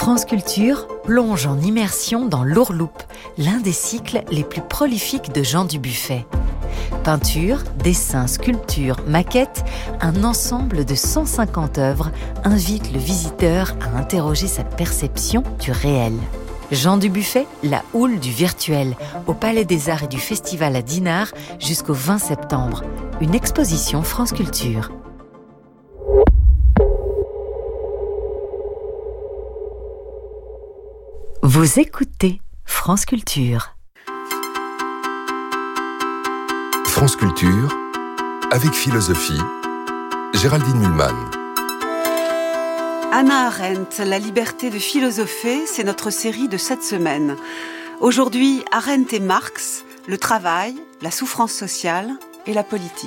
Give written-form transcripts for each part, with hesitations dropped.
France Culture plonge en immersion dans l'Ourloupe, l'un des cycles les plus prolifiques de Jean Dubuffet. Peinture, dessins, sculptures, maquettes, un ensemble de 150 œuvres invite le visiteur à interroger sa perception du réel. Jean Dubuffet, la houle du virtuel, au Palais des Arts et du Festival à Dinard jusqu'au 20 septembre. Une exposition France Culture. Vous écoutez France Culture. France Culture, avec philosophie, Géraldine Mühlmann. Hannah Arendt, la liberté de philosopher, c'est notre série de cette semaine. Aujourd'hui, Arendt et Marx, le travail, la souffrance sociale et la politique.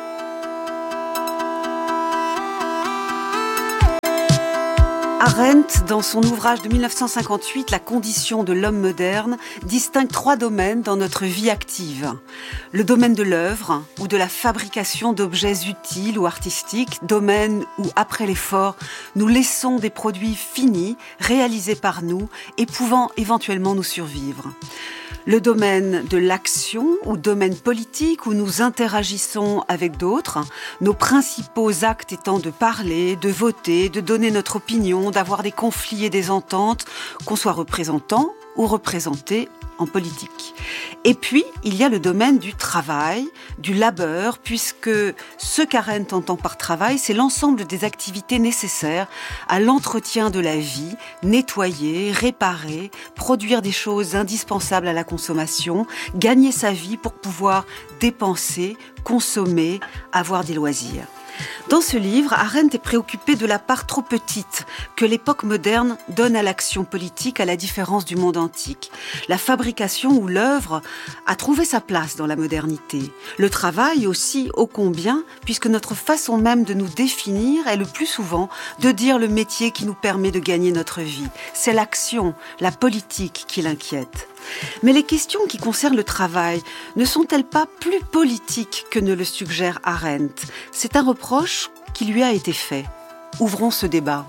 Arendt, dans son ouvrage de 1958, La condition de l'homme moderne, distingue 3 domaines dans notre vie active. Le domaine de l'œuvre, ou de la fabrication d'objets utiles ou artistiques, domaine où, après l'effort, nous laissons des produits finis, réalisés par nous, et pouvant éventuellement nous survivre. Le domaine de l'action ou domaine politique où nous interagissons avec d'autres, nos principaux actes étant de parler, de voter, de donner notre opinion, d'avoir des conflits et des ententes, qu'on soit représentant ou représenté en politique. Et puis, il y a le domaine du travail, du labeur, puisque ce qu'Arendt entend par travail, c'est l'ensemble des activités nécessaires à l'entretien de la vie, nettoyer, réparer, produire des choses indispensables à la consommation, gagner sa vie pour pouvoir dépenser, consommer, avoir des loisirs. Dans ce livre, Arendt est préoccupée de la part trop petite que l'époque moderne donne à l'action politique, à la différence du monde antique. La fabrication ou l'œuvre a trouvé sa place dans la modernité. Le travail aussi, ô combien, puisque notre façon même de nous définir est le plus souvent de dire le métier qui nous permet de gagner notre vie. C'est l'action, la politique qui l'inquiète. Mais les questions qui concernent le travail ne sont-elles pas plus politiques que ne le suggère Arendt ? C'est un reproche qui lui a été fait. Ouvrons ce débat.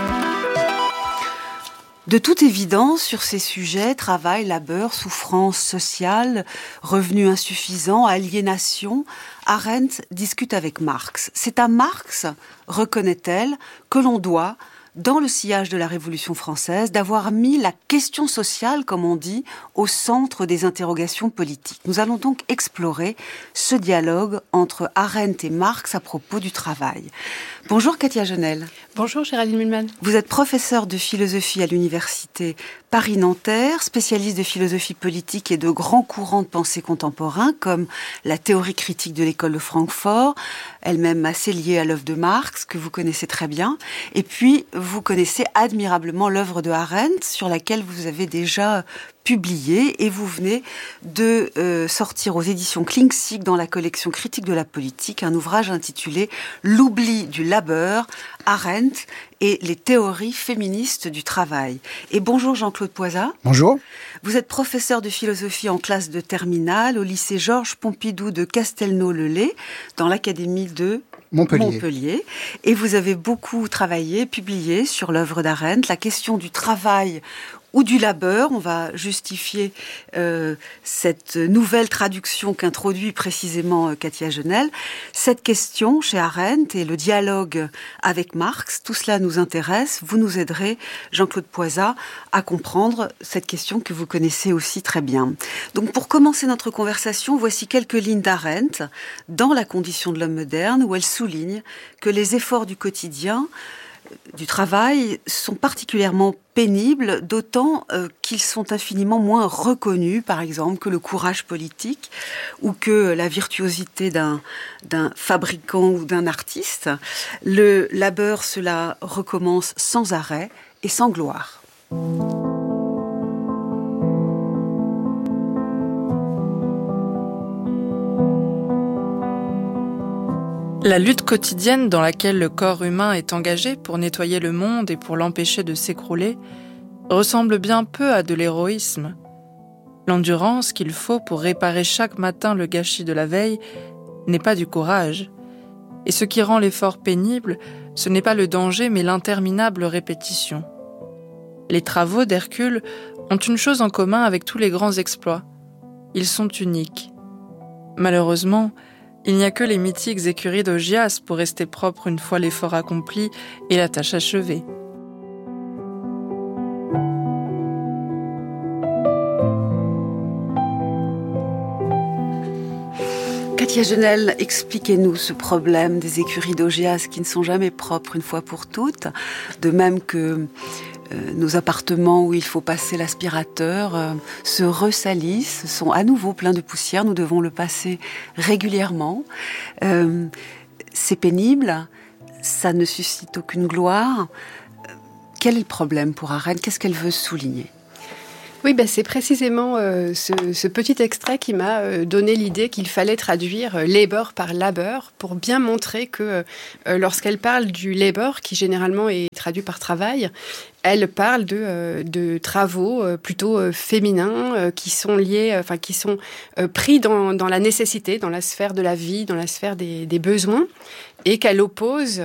De toute évidence, sur ces sujets, travail, labeur, souffrance sociale, revenus insuffisants, aliénation, Arendt discute avec Marx. C'est à Marx, reconnaît-elle, que l'on doit, dans le sillage de la Révolution française, d'avoir mis la question sociale, comme on dit, au centre des interrogations politiques. Nous allons donc explorer ce dialogue entre Arendt et Marx à propos du travail. Bonjour Katia Genel. Bonjour Géraldine Mühlmann. Vous êtes professeure de philosophie à l'université Paris-Nanterre, spécialiste de philosophie politique et de grands courants de pensée contemporains comme la théorie critique de l'école de Francfort, elle-même assez liée à l'œuvre de Marx, que vous connaissez très bien. Et puis, vous connaissez admirablement l'œuvre de Arendt, sur laquelle vous avez déjà publié, et vous venez de sortir aux éditions Klingsig dans la collection Critique de la politique un ouvrage intitulé L'oubli du labeur, Arendt et les théories féministes du travail. Et bonjour Jean-Claude Poisat. Bonjour. Vous êtes professeur de philosophie en classe de terminale au lycée Georges Pompidou de Castelnau-le-Lay, dans l'académie de Montpellier. Et vous avez beaucoup travaillé, publié sur l'œuvre d'Arendt, la question du travail ou du labeur. On va justifier cette nouvelle traduction qu'introduit précisément Katia Genel. Cette question chez Arendt et le dialogue avec Marx, tout cela nous intéresse. Vous nous aiderez, Jean-Claude Poisat, à comprendre cette question que vous connaissez aussi très bien. Donc pour commencer notre conversation, voici quelques lignes d'Arendt dans La condition de l'homme moderne, où elle souligne que les efforts du quotidien, du travail, sont particulièrement pénibles, d'autant qu'ils sont infiniment moins reconnus, par exemple, que le courage politique ou que la virtuosité d'un fabricant ou d'un artiste. Le labeur, cela recommence sans arrêt et sans gloire. La lutte quotidienne dans laquelle le corps humain est engagé pour nettoyer le monde et pour l'empêcher de s'écrouler ressemble bien peu à de l'héroïsme. L'endurance qu'il faut pour réparer chaque matin le gâchis de la veille n'est pas du courage. Et ce qui rend l'effort pénible, ce n'est pas le danger mais l'interminable répétition. Les travaux d'Hercule ont une chose en commun avec tous les grands exploits. Ils sont uniques. Malheureusement, il n'y a que les mythiques écuries d'Augias pour rester propres une fois l'effort accompli et la tâche achevée. Katia Genel, expliquez-nous ce problème des écuries d'Augias qui ne sont jamais propres une fois pour toutes, de même que nos appartements où il faut passer l'aspirateur se ressalissent, sont à nouveau pleins de poussière, nous devons le passer régulièrement. C'est pénible, ça ne suscite aucune gloire. Quel est le problème pour Arendt ? Qu'est-ce qu'elle veut souligner ? Oui, c'est précisément ce petit extrait qui m'a donné l'idée qu'il fallait traduire labor par labeur pour bien montrer que lorsqu'elle parle du labor, qui généralement est traduit par travail, elle parle de travaux plutôt féminins qui sont liés, qui sont pris dans la nécessité, dans la sphère de la vie, dans la sphère des besoins, et qu'elle oppose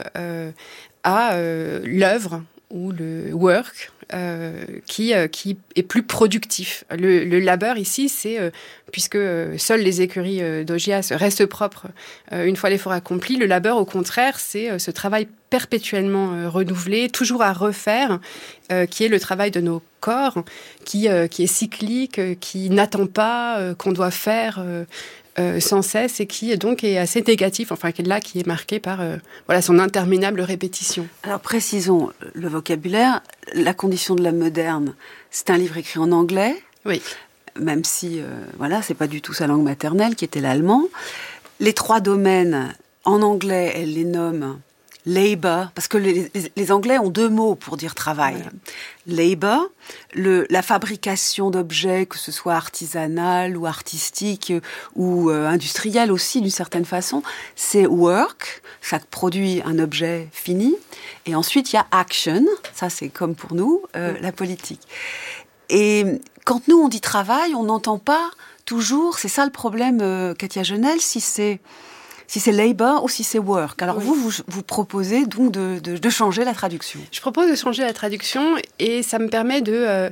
à l'œuvre ou le work, qui est plus productif. Le labeur ici, c'est, puisque seules les écuries d'Augias restent propres une fois l'effort accompli, le labeur, au contraire, c'est ce travail perpétuellement renouvelé, toujours à refaire, qui est le travail de nos corps, qui est cyclique, qui n'attend pas, qu'on doit faire sans cesse, et qui donc est assez négatif, qui est marqué par son interminable répétition. Alors précisons le vocabulaire. La condition de l'homme moderne, c'est un livre écrit en anglais, oui. Même si c'est pas du tout sa langue maternelle, qui était l'allemand. Les 3 domaines, en anglais, elle les nomme labor, parce que les Anglais ont 2 mots pour dire travail. Voilà. Labor, la fabrication d'objets, que ce soit artisanal ou artistique ou industriel aussi d'une certaine façon, c'est work, ça produit un objet fini. Et ensuite, il y a action, ça c'est comme pour nous, la politique. Et quand nous on dit travail, on n'entend pas toujours, c'est ça le problème, Katia Genel, si c'est labor ou si c'est work. Alors oui. vous proposez donc de changer la traduction. Je propose de changer la traduction et ça me permet de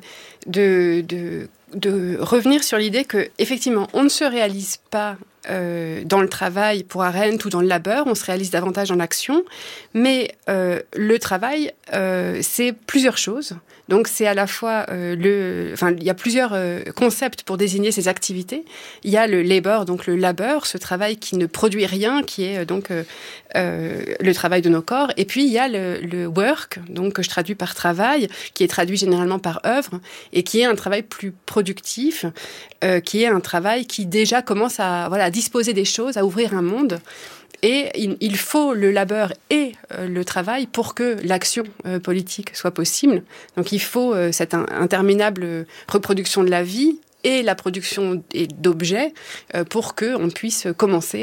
revenir sur l'idée que, effectivement, on ne se réalise pas dans le travail pour Arendt ou dans le labeur, on se réalise davantage dans l'action, mais le travail, c'est plusieurs choses. Donc c'est à la fois il y a plusieurs concepts pour désigner ces activités. Il y a le labor, donc le labeur, ce travail qui ne produit rien, qui est donc le travail de nos corps. Et puis il y a le work, donc que je traduis par travail, qui est traduit généralement par œuvre, et qui est un travail plus productif, qui est un travail qui déjà commence à disposer des choses, à ouvrir un monde. Et il faut le labeur et le travail pour que l'action politique soit possible. Donc il faut cette interminable reproduction de la vie et la production d'objets pour qu'on puisse commencer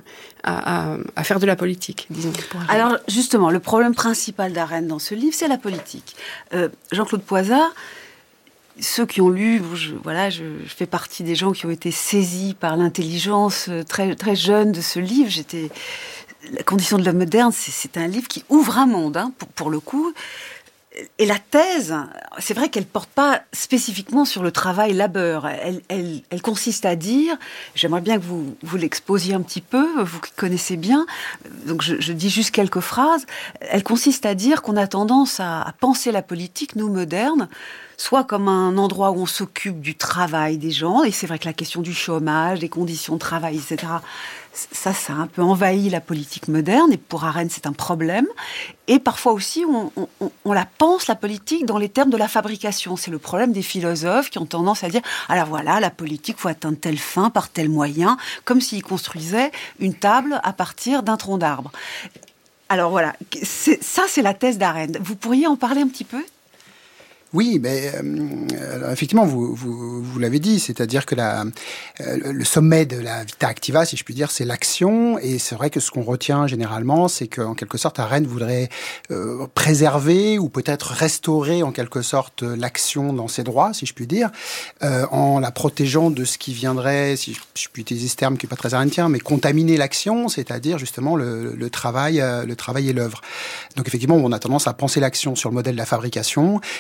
à faire de la politique, disons. Alors justement, le problème principal d'Arendt dans ce livre, c'est la politique. Jean-Claude Poisat, ceux qui ont lu, je fais partie des gens qui ont été saisis par l'intelligence très, très jeune de ce livre. La condition de l'homme moderne, c'est un livre qui ouvre un monde, pour le coup. Et la thèse, c'est vrai qu'elle ne porte pas spécifiquement sur le travail-labeur. Elle consiste à dire, j'aimerais bien que vous l'exposiez un petit peu, vous qui connaissez bien, donc je dis juste quelques phrases. Elle consiste à dire qu'on a tendance à penser la politique, nous modernes, soit comme un endroit où on s'occupe du travail des gens, et c'est vrai que la question du chômage, des conditions de travail, etc., ça a un peu envahi la politique moderne, et pour Arendt, c'est un problème. Et parfois aussi, on la pense, la politique, dans les termes de la fabrication. C'est le problème des philosophes qui ont tendance à dire « Alors voilà, la politique, il faut atteindre telle fin par tel moyen », comme s'ils construisaient une table à partir d'un tronc d'arbre. Alors voilà, c'est la thèse d'Arendt. Vous pourriez en parler un petit peu ? Oui, mais effectivement, vous l'avez dit, c'est-à-dire que le sommet de la vita activa, si je puis dire, c'est l'action. Et c'est vrai que ce qu'on retient généralement, c'est qu'en quelque sorte, Arendt voudrait préserver ou peut-être restaurer en quelque sorte l'action dans ses droits, si je puis dire, en la protégeant de ce qui viendrait, si je puis utiliser ce terme qui n'est pas très arendtien, mais contaminer l'action, c'est-à-dire justement le travail et l'œuvre. Donc effectivement, on a tendance à penser l'action sur le modèle de la fabrication, et en plus,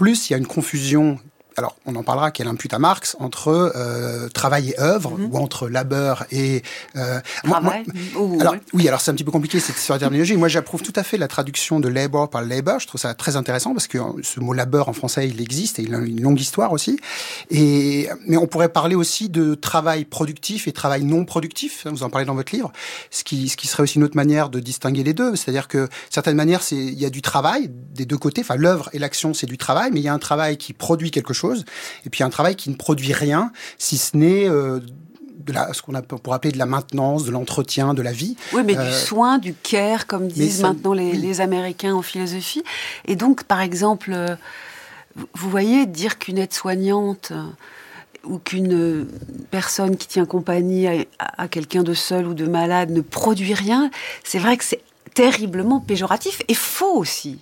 plus, il y a une confusion. Alors, on en parlera, qu'elle impute à Marx, entre travail et œuvre, ou entre labeur et... travail. Alors c'est un petit peu compliqué, c'est sur la terminologie. Moi, j'approuve tout à fait la traduction de labor par labor. Je trouve ça très intéressant, parce que ce mot labeur en français, il existe, et il a une longue histoire aussi. Mais on pourrait parler aussi de travail productif et travail non productif. Vous en parlez dans votre livre. Ce qui serait aussi une autre manière de distinguer les deux. C'est-à-dire que, de certaine manière, il y a du travail des deux côtés. Enfin, l'œuvre et l'action, c'est du travail, mais il y a un travail qui produit quelque chose. Et puis un travail qui ne produit rien, si ce n'est ce qu'on pourrait appeler de la maintenance, de l'entretien, de la vie. Oui, mais du soin, du care, comme disent maintenant les Américains en philosophie. Et donc, par exemple, vous voyez, dire qu'une aide-soignante ou qu'une personne qui tient compagnie à quelqu'un de seul ou de malade ne produit rien, c'est vrai que c'est terriblement péjoratif et faux aussi.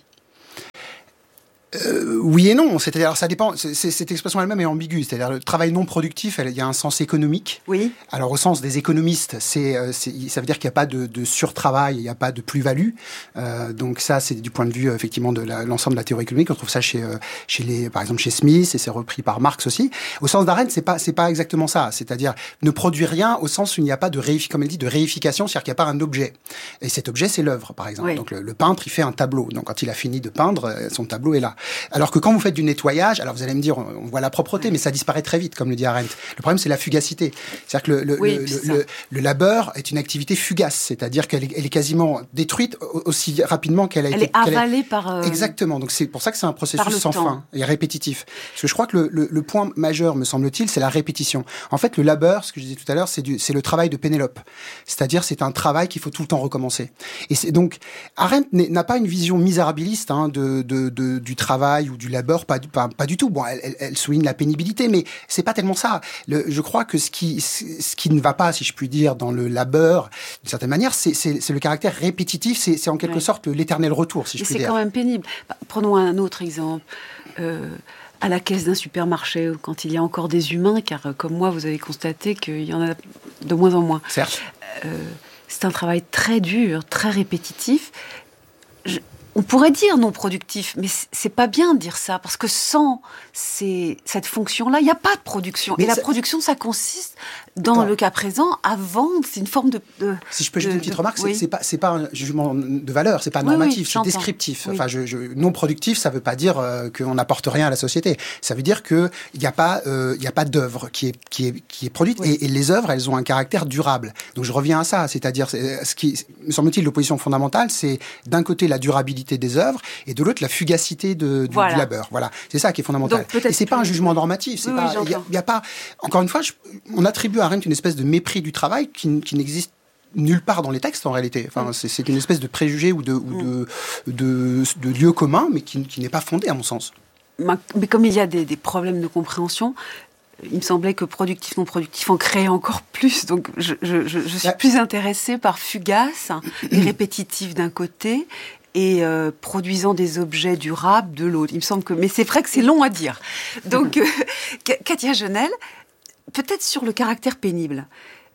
Oui et non, c'est-à-dire, alors ça dépend, cette expression elle-même est ambiguë, c'est-à-dire le travail non productif, il y a un sens économique. Oui. Alors au sens des économistes, ça veut dire qu'il n'y a pas de surtravail, il n'y a pas de plus-value. Donc ça, c'est du point de vue effectivement de l'ensemble de la théorie économique. On trouve ça par exemple chez Smith, et c'est repris par Marx aussi. Au sens d'Arendt, c'est pas exactement ça, c'est-à-dire ne produit rien au sens où il n'y a pas comme elle dit, de réification, c'est-à-dire qu'il n'y a pas un objet. Et cet objet, c'est l'œuvre, par exemple. Oui. Donc le peintre, il fait un tableau. Donc quand il a fini de peindre, son tableau est là. Alors que quand vous faites du nettoyage, alors vous allez me dire, on voit la propreté, mais ça disparaît très vite, comme le dit Arendt. Le problème, c'est la fugacité. C'est-à-dire que le labeur est une activité fugace, c'est-à-dire qu'elle est quasiment détruite aussi rapidement qu'elle a été... Elle est avalée par... Exactement, donc c'est pour ça que c'est un processus sans fin et répétitif. Parce que je crois que le point majeur, me semble-t-il, c'est la répétition. En fait, le labeur, ce que je disais tout à l'heure, c'est le travail de Pénélope. C'est-à-dire, c'est un travail qu'il faut tout le temps recommencer. Et donc, Arendt n'a pas une vision misérabiliste du travail ou du labeur, pas du tout. Bon, elle souligne la pénibilité, mais c'est pas tellement ça. Je crois que ce qui ne va pas, si je puis dire, dans le labeur, d'une certaine manière, c'est le caractère répétitif, c'est en quelque sorte l'éternel retour, si je puis dire. C'est quand même pénible. Prenons un autre exemple. À la caisse d'un supermarché, quand il y a encore des humains, car comme moi, vous avez constaté qu'il y en a de moins en moins. Certes. C'est un travail très dur, très répétitif. On pourrait dire non productif, mais c'est pas bien de dire ça, parce que sans cette fonction-là, il n'y a pas de production. Mais la production, ça consiste, dans le cas présent, à vendre. C'est une forme de... Si je peux ajouter une petite remarque, c'est pas un jugement de valeur, c'est pas normatif, c'est descriptif. Oui. Enfin, non productif, ça veut pas dire qu'on n'apporte rien à la société. Ça veut dire qu'il n'y a pas d'œuvre qui est produite, et les œuvres, elles ont un caractère durable. Donc je reviens à ça, c'est-à-dire ce qui, me semble-t-il, l'opposition fondamentale, c'est d'un côté la durabilité des œuvres, et de l'autre la fugacité du labeur. Voilà, c'est ça qui est fondamental. Et c'est pas un jugement normatif. Il y a pas. Encore une fois, on attribue à Arendt une espèce de mépris du travail qui n'existe nulle part dans les textes en réalité. Enfin, c'est une espèce de préjugé ou de lieu commun, mais qui n'est pas fondé à mon sens. Mais comme il y a des problèmes de compréhension, il me semblait que productif, non productif en créait encore plus. Donc je suis plus intéressée par fugace et répétitif d'un côté, et produisant des objets durables de l'autre. Il me semble que... Mais c'est vrai que c'est long à dire. Donc, Katia Genel, peut-être sur le caractère pénible.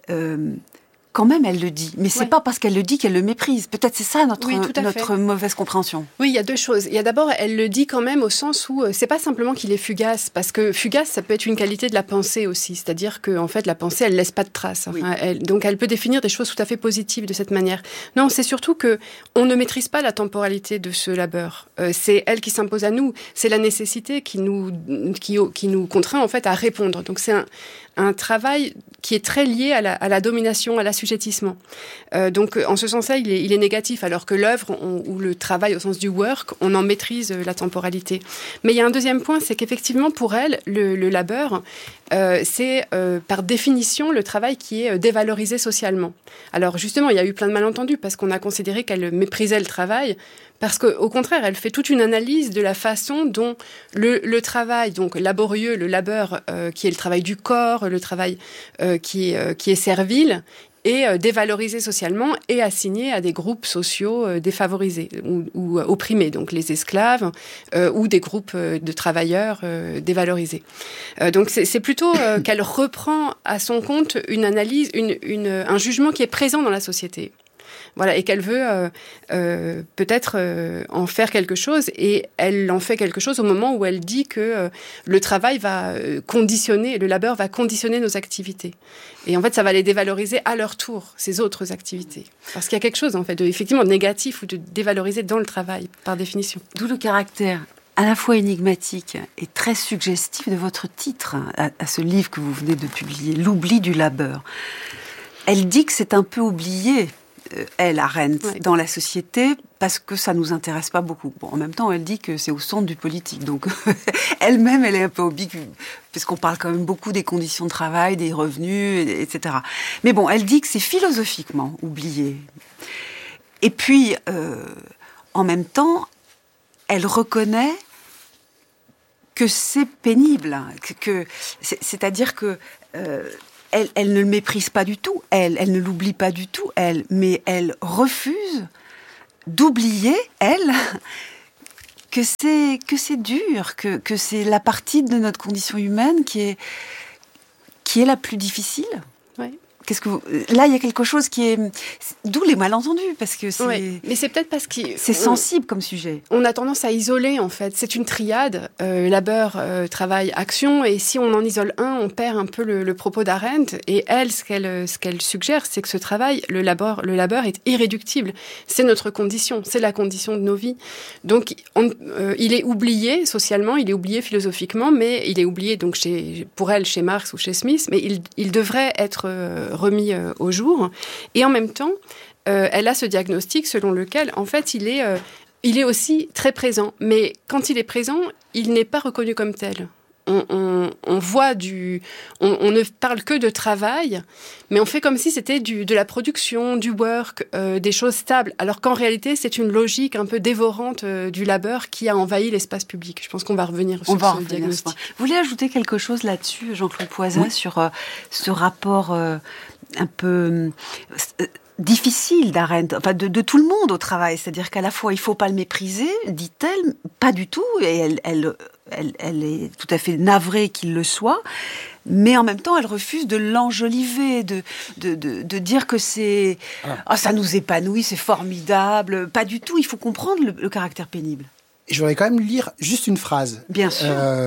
Quand même, elle le dit. Mais c'est pas parce qu'elle le dit qu'elle le méprise. Peut-être c'est ça notre mauvaise compréhension. Oui, il y a deux choses. Il y a d'abord, elle le dit quand même au sens où c'est pas simplement qu'il est fugace, parce que fugace, ça peut être une qualité de la pensée aussi. C'est-à-dire que, en fait, la pensée, elle laisse pas de traces. Enfin, donc, elle peut définir des choses tout à fait positives de cette manière. Non, c'est surtout que on ne maîtrise pas la temporalité de ce labeur. C'est elle qui s'impose à nous. C'est la nécessité qui nous contraint, en fait, à répondre. Donc, c'est un travail qui est très lié à la domination, à l'assujettissement. Donc, en ce sens-là, il est négatif, alors que l'œuvre, ou le travail au sens du work, on en maîtrise la temporalité. Mais il y a un deuxième point, c'est qu'effectivement, pour elle, le labeur, c'est par définition le travail qui est dévalorisé socialement. Alors, justement, il y a eu plein de malentendus, parce qu'on a considéré qu'elle méprisait le travail, parce qu'au contraire, elle fait toute une analyse de la façon dont le travail, donc laborieux, le labeur, qui est le travail du corps, le travail qui est servile, est dévalorisé socialement et assigné à des groupes sociaux défavorisés ou opprimés, donc les esclaves ou des groupes de travailleurs dévalorisés. Donc c'est plutôt qu'elle reprend à son compte une analyse, un jugement qui est présent dans la société. Voilà, et qu'elle veut peut-être en faire quelque chose, et elle en fait quelque chose au moment où elle dit que le travail va conditionner, le labeur va conditionner nos activités. Et en fait, ça va les dévaloriser à leur tour, ces autres activités. Parce qu'il y a quelque chose, en fait, effectivement, de négatif ou de dévalorisé dans le travail, par définition. D'où le caractère à la fois énigmatique et très suggestif de votre titre à ce livre que vous venez de publier, L'oubli du labeur. Elle dit que c'est un peu oublié, elle, Arendt, dans la société, parce que ça nous intéresse pas beaucoup. Bon, en même temps, elle dit que c'est au centre du politique, donc elle-même, elle est un peu ambiguë, puisqu'on parle quand même beaucoup des conditions de travail, des revenus, etc. Mais bon, elle dit que c'est philosophiquement oublié. Et puis, en même temps, elle reconnaît que c'est pénible, c'est-à-dire que elle ne le méprise pas du tout, elle ne l'oublie pas du tout, mais elle refuse d'oublier, elle, que c'est dur, que c'est la partie de notre condition humaine qui est la plus difficile. Oui. Là, il y a quelque chose qui est... D'où les malentendus, parce que c'est... Oui, mais c'est peut-être parce que... C'est sensible comme sujet. On a tendance à isoler, en fait. C'est une triade, labeur, travail, action, et si on en isole un, on perd un peu le propos d'Arendt, et elle, ce qu'elle suggère, c'est que ce travail, le labeur est irréductible. C'est notre condition, c'est la condition de nos vies. Donc, il est oublié socialement, il est oublié philosophiquement, mais il est oublié, donc, pour elle, chez Marx ou chez Smith, mais il devrait être remis au jour. Et en même temps, elle a ce diagnostic selon lequel, en fait, il est aussi très présent. Mais quand il est présent, il n'est pas reconnu comme tel. On voit on ne parle que de travail, mais on fait comme si c'était de la production, du work, des choses stables, alors qu'en réalité, c'est une logique un peu dévorante du labeur qui a envahi l'espace public. Je pense qu'on va revenir sur ce diagnostic. Vous voulez ajouter quelque chose là-dessus, Jean-Claude Poisat, sur ce rapport un peu... difficile d'Arendt, enfin de tout le monde au travail, c'est-à-dire qu'à la fois il faut pas le mépriser, dit-elle, pas du tout, et elle est tout à fait navrée qu'il le soit, mais en même temps elle refuse de l'enjoliver, de dire que c'est ça nous épanouit, c'est formidable, pas du tout, il faut comprendre le caractère pénible. Je voudrais quand même lire juste une phrase. Bien sûr.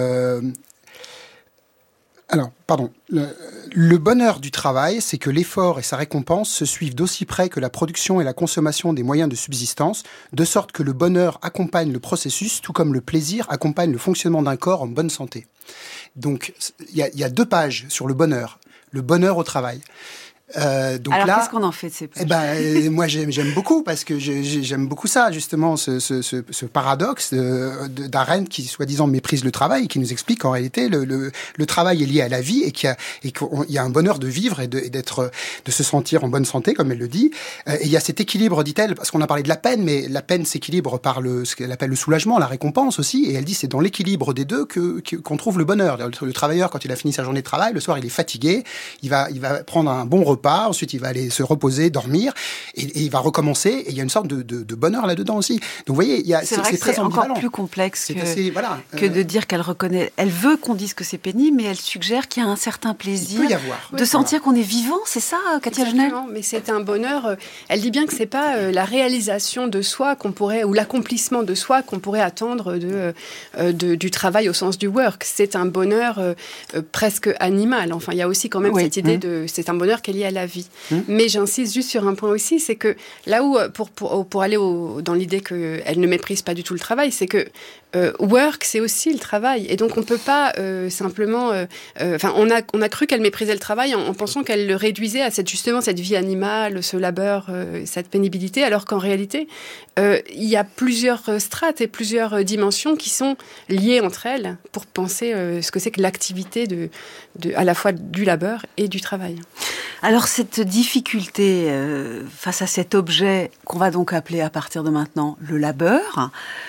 Alors, pardon. Le bonheur du travail, c'est que l'effort et sa récompense se suivent d'aussi près que la production et la consommation des moyens de subsistance, de sorte que le bonheur accompagne le processus, tout comme le plaisir accompagne le fonctionnement d'un corps en bonne santé. Donc, il y a 2 pages sur le bonheur au travail. Donc alors, là, qu'est-ce qu'on en fait de ces pages ? Moi, j'aime beaucoup, parce que j'aime beaucoup ça, justement, ce paradoxe d'Arendt qui, soi-disant, méprise le travail, et qui nous explique qu'en réalité, le travail est lié à la vie, et qu'il y a un bonheur de vivre et de se sentir en bonne santé, comme elle le dit. Et il y a cet équilibre, dit-elle, parce qu'on a parlé de la peine, mais la peine s'équilibre par ce qu'elle appelle le soulagement, la récompense aussi, et elle dit c'est dans l'équilibre des deux qu'on trouve le bonheur. Le travailleur, quand il a fini sa journée de travail, le soir, il est fatigué, il va prendre un bon repas, ensuite il va aller se reposer, dormir, et il va recommencer, et il y a une sorte de bonheur là-dedans aussi. Donc vous voyez, c'est très ambivalent. Encore plus complexe que de dire qu'elle reconnaît. Elle veut qu'on dise que c'est pénible, mais elle suggère qu'il y a un certain plaisir de sentir qu'on est vivant, c'est ça, Katia Genel ? Mais c'est un bonheur. Elle dit bien que c'est pas la réalisation de soi qu'on pourrait, ou l'accomplissement de soi qu'on pourrait attendre du travail au sens du work. C'est un bonheur presque animal. Enfin, il y a aussi quand même cette idée c'est un bonheur qui est lié à la vie. Mais j'insiste juste sur un point aussi, c'est que là où, pour aller dans l'idée qu'elle ne méprise pas du tout le travail, c'est que work, c'est aussi le travail. Et donc, on ne peut pas simplement... on a cru qu'elle méprisait le travail en pensant qu'elle le réduisait à cette vie animale, ce labeur, cette pénibilité, alors qu'en réalité, il y a plusieurs strates et plusieurs dimensions qui sont liées entre elles pour penser ce que c'est que l'activité à la fois du labeur et du travail. Alors, cette difficulté face à cet objet qu'on va donc appeler à partir de maintenant le labeur,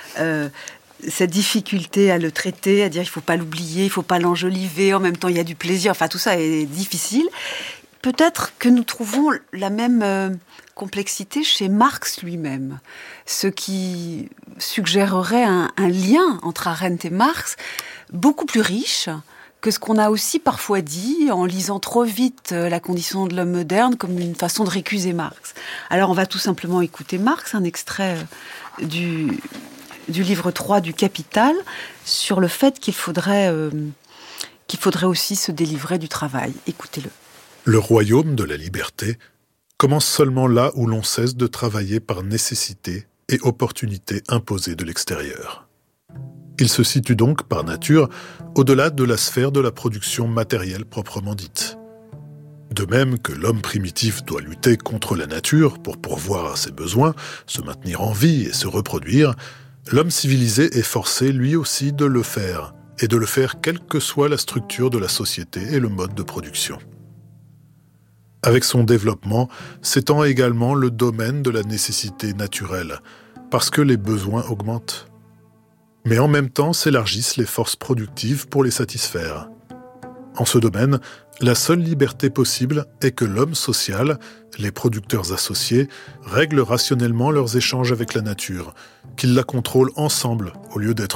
cette difficulté à le traiter, à dire il ne faut pas l'oublier, il ne faut pas l'enjoliver, en même temps il y a du plaisir, enfin tout ça est difficile. Peut-être que nous trouvons la même complexité chez Marx lui-même, ce qui suggérerait un lien entre Arendt et Marx beaucoup plus riche que ce qu'on a aussi parfois dit en lisant trop vite la condition de l'homme moderne comme une façon de récuser Marx. Alors on va tout simplement écouter Marx, un extrait du livre 3 du Capital, sur le fait qu'il faudrait aussi se délivrer du travail. Écoutez-le. Le royaume de la liberté commence seulement là où l'on cesse de travailler par nécessité et opportunité imposée de l'extérieur. Il se situe donc, par nature, au-delà de la sphère de la production matérielle proprement dite. De même que l'homme primitif doit lutter contre la nature pour pourvoir à ses besoins, se maintenir en vie et se reproduire, l'homme civilisé est forcé lui aussi de le faire, et de le faire quelle que soit la structure de la société et le mode de production. Avec son développement, s'étend également le domaine de la nécessité naturelle, parce que les besoins augmentent. Mais en même temps s'élargissent les forces productives pour les satisfaire. En ce domaine, la seule liberté possible est que l'homme social, les producteurs associés, règlent rationnellement leurs échanges avec la nature, qu'ils la contrôlent ensemble au lieu d'être